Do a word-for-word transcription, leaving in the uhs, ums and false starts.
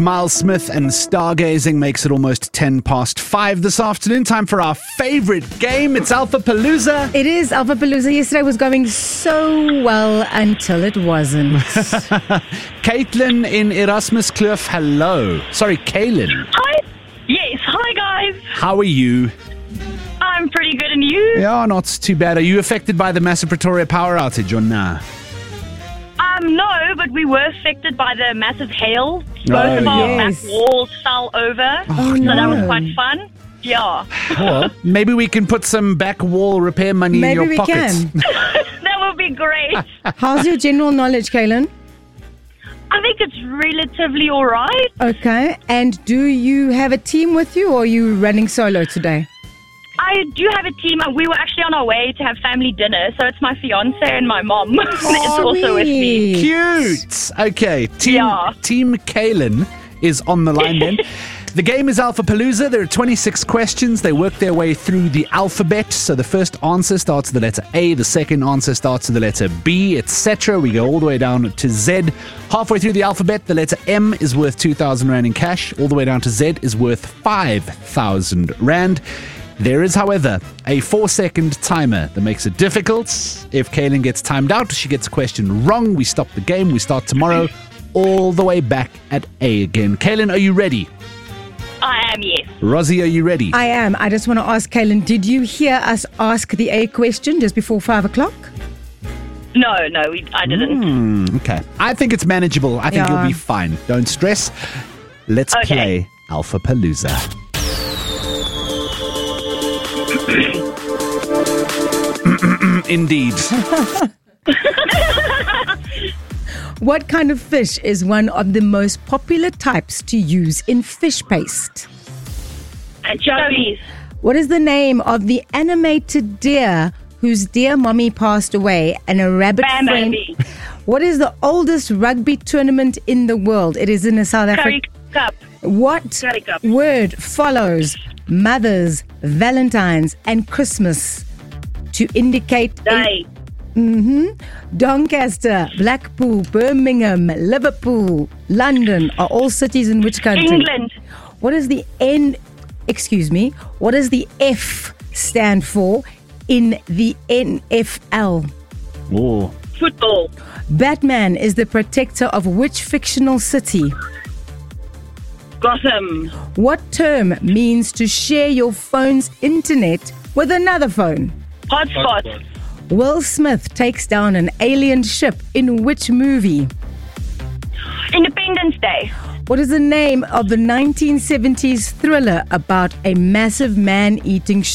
Miles Smith and Stargazing makes it almost ten past five this afternoon. Time for our favorite game. It's Alpha Palooza. It is Alpha Palooza. Yesterday was going so well until it wasn't. Caitlin in Erasmus Kloof, hello. Sorry, Kaylin. Hi. Yes. Hi, guys. How are you? I'm pretty good, and you? Yeah, not too bad. Are you affected by the massive Pretoria power outage or nah? Um, no, but we were affected by the massive hail. Both Oh, of our yes. back walls fell over, Oh, so no. that was quite fun. Yeah, Well, maybe we can put some back wall repair money Maybe in your we pockets. can. that would be great. How's your general knowledge, Kaylin? I think it's relatively all right. Okay. And do you have a team with you, or are you running solo today? I do have a team. We were actually on our way to have family dinner, so it's my fiance and my mom. it's also with me. Cute. Okay, Team, Yeah. team Kaylin is on the line then. The game is Alpha Palooza. There are twenty-six questions. They work their way through the alphabet. So the first answer starts with the letter A, the second answer starts with the letter B, et cetera. We go all the way down to Z. Halfway through the alphabet, the letter M is worth two thousand Rand in cash. All the way down to Z is worth five thousand Rand. There is, however, a four-second timer that makes it difficult. If Kaylin gets timed out, she gets a question wrong. We stop the game. We start tomorrow all the way back at A again. Kaylin, are you ready? I am, yes. Rosie, are you ready? I am. I just want to ask Kaylin, did you hear us ask the A question just before five o'clock? No, no, we, I didn't. Hmm, okay. I think it's manageable. I think Yeah. you'll be fine. Don't stress. Let's Okay. play Alpha Palooza. Indeed. What kind of fish is one of the most popular types to use in fish paste? Anchovies. What is the name of the animated deer whose dear mommy passed away and a rabbit Bam friend? Baby. What is the oldest rugby tournament in the world? It is in a South Curry Africa. cup. What Curry cup. word follows Mother's, Valentine's, and Christmas to indicate a- Day. Doncaster, Blackpool, Birmingham, Liverpool, London are all cities in which country? England. What is the N? Excuse me. What does the F stand for in the N F L? Oh. Football. Batman is the protector of which fictional city? Gotham. What term means to share your phone's internet with another phone? Hotspot. Will Smith takes down an alien ship in which movie? Independence Day. What is the name of the nineteen seventies thriller about a massive man-eating